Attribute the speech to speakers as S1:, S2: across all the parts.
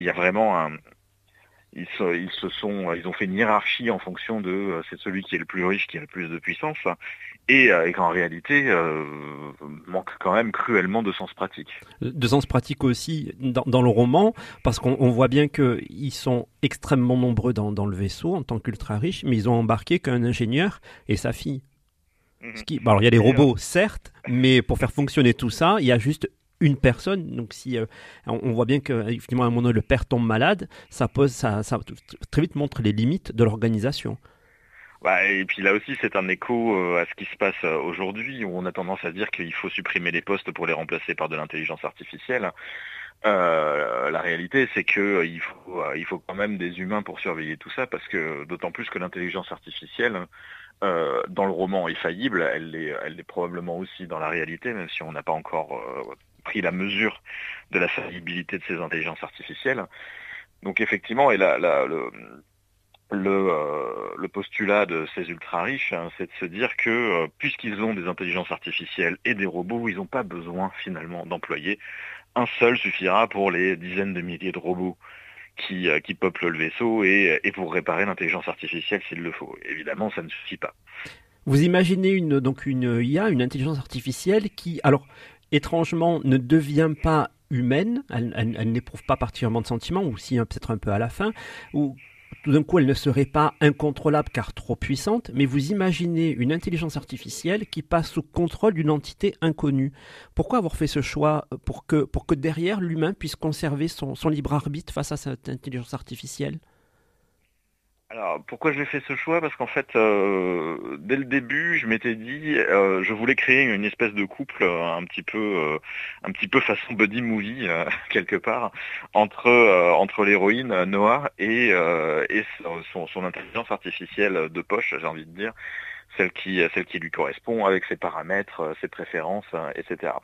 S1: il y a vraiment ils ont fait une hiérarchie en fonction de c'est celui qui est le plus riche qui a le plus de puissance et qu'en réalité manque quand même cruellement de sens pratique.
S2: De sens pratique aussi dans le roman, parce qu'on voit bien qu'ils sont extrêmement nombreux dans le vaisseau en tant qu'ultra riches, mais ils ont embarqué qu'un ingénieur et sa fille.
S1: Mhm.
S2: Alors il y a des
S1: Et
S2: robots, certes, mais pour faire fonctionner tout ça, il y a juste une personne. Donc si on voit bien que finalement à un moment donné, le père tombe malade, ça très vite montre les limites de l'organisation.
S1: Bah, et puis là aussi, c'est un écho à ce qui se passe aujourd'hui, où on a tendance à dire qu'il faut supprimer les postes pour les remplacer par de l'intelligence artificielle. La réalité, c'est que il faut quand même des humains pour surveiller tout ça, parce que d'autant plus que l'intelligence artificielle, dans le roman, est faillible. Elle l'est probablement aussi dans la réalité, même si on n'a pas encore pris la mesure de la faillibilité de ces intelligences artificielles. Donc effectivement, et le postulat de ces ultra riches, hein, c'est de se dire que puisqu'ils ont des intelligences artificielles et des robots, ils n'ont pas besoin finalement d'employer. Un seul suffira pour les dizaines de milliers de robots qui peuplent le vaisseau et pour réparer l'intelligence artificielle s'il le faut. Évidemment, ça ne suffit pas.
S2: Vous imaginez une IA, une intelligence artificielle qui, alors, étrangement, ne devient pas humaine, elle n'éprouve pas particulièrement de sentiments, ou si peut-être un peu à la fin, ou tout d'un coup elle ne serait pas incontrôlable car trop puissante, mais vous imaginez une intelligence artificielle qui passe sous contrôle d'une entité inconnue. Pourquoi avoir fait ce choix pour que derrière l'humain puisse conserver son libre arbitre face à cette intelligence artificielle?
S1: Alors, pourquoi j'ai fait ce choix? Parce qu'en fait, dès le début, je m'étais dit, je voulais créer une espèce de couple un petit peu façon buddy movie quelque part entre l'héroïne Noah et son intelligence artificielle de poche, j'ai envie de dire, celle qui lui correspond avec ses paramètres, ses préférences, etc.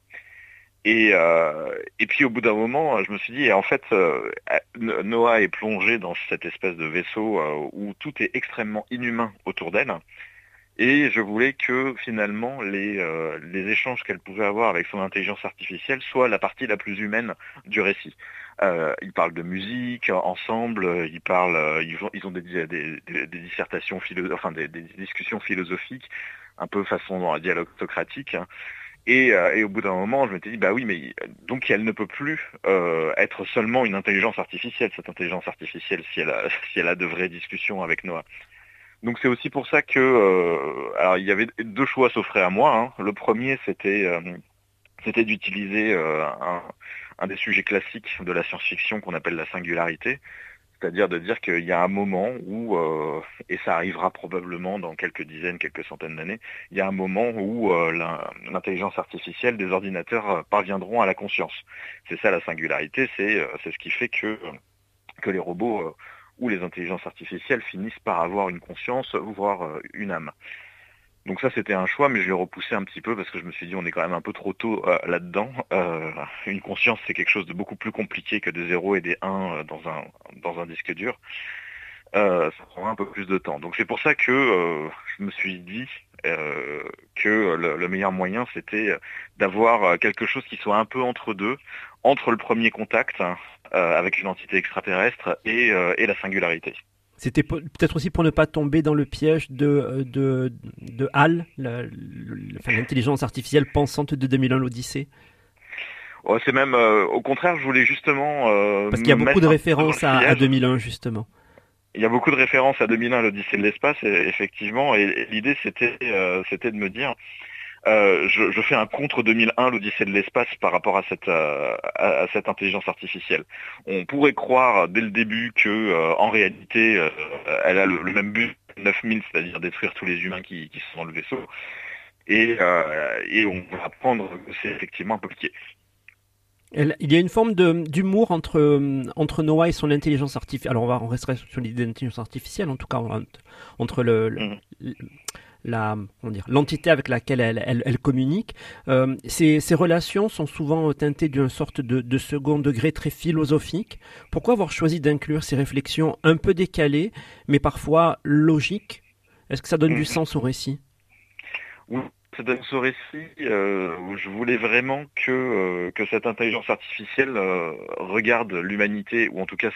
S1: Et puis au bout d'un moment, je me suis dit, en fait, Noah est plongé dans cette espèce de vaisseau où tout est extrêmement inhumain autour d'elle. Et je voulais que finalement les échanges qu'elle pouvait avoir avec son intelligence artificielle soient la partie la plus humaine du récit. Ils parlent de musique ensemble, ils ont des dissertations enfin des discussions philosophiques, un peu façon dialogue socratique. Et au bout d'un moment, je m'étais dit, bah oui, mais donc elle ne peut plus être seulement une intelligence artificielle, cette intelligence artificielle, si elle a de vraies discussions avec Noah. Donc c'est aussi pour ça que, alors il y avait deux choix s'offraient à moi, hein. Le premier, c'était d'utiliser un des sujets classiques de la science-fiction qu'on appelle la singularité. C'est-à-dire de dire qu'il y a un moment où, et ça arrivera probablement dans quelques dizaines, quelques centaines d'années, il y a un moment où l'intelligence artificielle des ordinateurs parviendront à la conscience. C'est ça la singularité, c'est ce qui fait que les robots ou les intelligences artificielles finissent par avoir une conscience, voire une âme. Donc ça c'était un choix, mais je l'ai repoussé un petit peu parce que je me suis dit on est quand même un peu trop tôt là-dedans. Une conscience c'est quelque chose de beaucoup plus compliqué que des 0 et des 1 dans un disque dur. Ça prendra un peu plus de temps. Donc c'est pour ça que je me suis dit que le meilleur moyen c'était d'avoir quelque chose qui soit un peu entre deux, entre le premier contact avec une entité extraterrestre et la singularité.
S2: C'était peut-être aussi pour ne pas tomber dans le piège de HAL, enfin, l'intelligence artificielle pensante de 2001 l'Odyssée.
S1: Oh, c'est même au contraire, je voulais justement
S2: Parce qu'il y a
S1: me
S2: beaucoup de
S1: mettre un peu dans le
S2: références à
S1: sillage.
S2: 2001, justement.
S1: Il y a beaucoup de références à 2001, l'Odyssée de l'espace, effectivement, et l'idée c'était de me dire, je fais un contre 2001, l'Odyssée de l'espace par rapport à cette intelligence artificielle. On pourrait croire dès le début que en réalité, elle a le même but 9000, c'est-à-dire détruire tous les humains qui sont dans le vaisseau, et on va apprendre que c'est effectivement un peu compliqué.
S2: Il y a une forme d'humour entre Noah et son intelligence artificielle. Alors on resterait sur l'idée d'intelligence artificielle, en tout cas entre
S1: Mhm.
S2: l'entité avec laquelle elle communique. Ces relations sont souvent teintées d'une sorte de second degré très philosophique. Pourquoi avoir choisi d'inclure ces réflexions un peu décalées, mais parfois logiques? Est-ce que ça donne du
S1: Mhm.
S2: sens au récit?
S1: Oui, dans ce récit, je voulais vraiment que cette intelligence artificielle regarde l'humanité, ou en tout cas